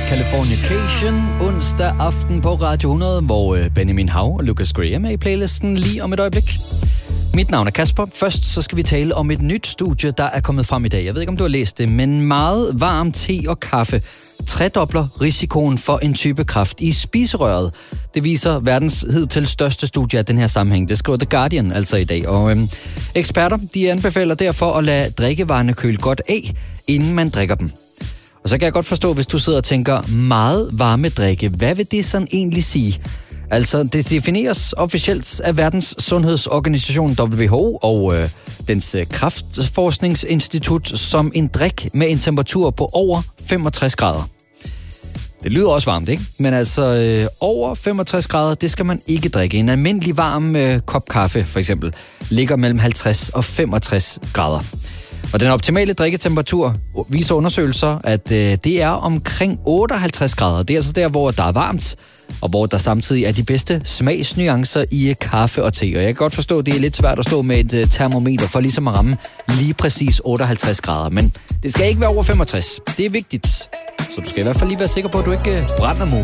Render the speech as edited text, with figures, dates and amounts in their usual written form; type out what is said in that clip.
Californication onsdag aften på Radio 100, hvor Benjamin Hav og Lucas Graham er i playlisten lige om et øjeblik. Mit navn er Kasper. Først så skal vi tale om et nyt studie, der er kommet frem i dag. Jeg ved ikke, om du har læst det, men meget varm te og kaffe tredobler risikoen for en type kræft i spiserøret. Det viser verdens hidtil største studie af den her sammenhæng. Det skriver The Guardian altså i dag. Og eksperter de anbefaler derfor at lade drikkevarerne køle godt af, inden man drikker dem. Og så kan jeg godt forstå, hvis du sidder og tænker, meget varme drikke, hvad vil det sådan egentlig sige? Altså, det defineres officielt af Verdens Sundhedsorganisation WHO og dens kræftforskningsinstitut som en drik med en temperatur på over 65 grader. Det lyder også varmt, ikke? Men altså, over 65 grader, det skal man ikke drikke. En almindelig varm kop kaffe, for eksempel, ligger mellem 50 og 65 grader. Og den optimale drikketemperatur viser undersøgelser, at det er omkring 58 grader. Det er altså der, hvor der er varmt, og hvor der samtidig er de bedste smagsnuancer i kaffe og te. Og jeg kan godt forstå, at det er lidt svært at stå med et termometer for ligesom at ramme lige præcis 58 grader. Men det skal ikke være over 65. Det er vigtigt. Så du skal i hvert fald lige være sikker på, at du ikke brænder mulen.